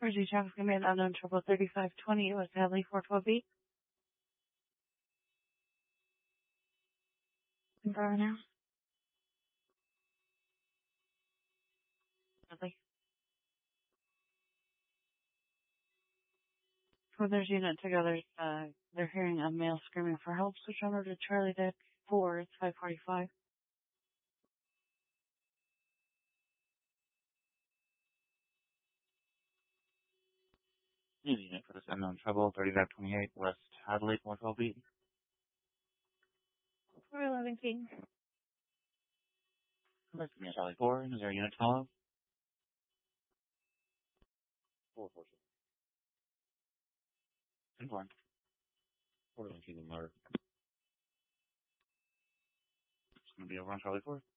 Emergency traffic command unknown trouble 3520 West Hadley 412B. Confirm now. Hadley. For there's unit together, they're hearing a male screaming for help. Switch over to Charlie Deck 4, it's 545. New unit for this unknown trouble 3528 West Hadley 412B. 411 King. Charlie 4, is there a unit to follow? 447. Informed. 419 Mark. It's going to be over on Charlie 4.